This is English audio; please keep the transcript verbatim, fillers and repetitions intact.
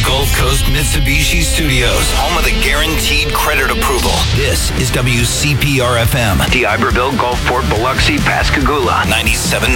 Gulf Coast Mitsubishi Studios, home of the guaranteed credit approval. This is W C P R F M. D'Iberville, Gulfport, Biloxi, Pascagoula. ninety-seven point nine